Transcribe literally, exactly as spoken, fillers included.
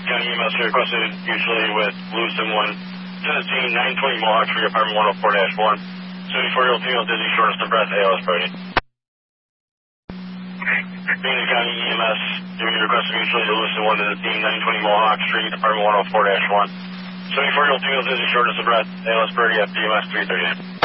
County E M S requested usually with Lewiston one. To the team, nine twenty Mohawk Street, apartment one oh four dash one. seventy-four-year-old female, dizzy, shortness of breath, A L S Brody. Union County E M S, doing a request of mutually to Lewiston one to the team, nine twenty Mohawk Street, apartment one oh four dash one. seventy-four-year-old female, dizzy, shortness of breath, A L S Brody, F D M S three thirty-nine.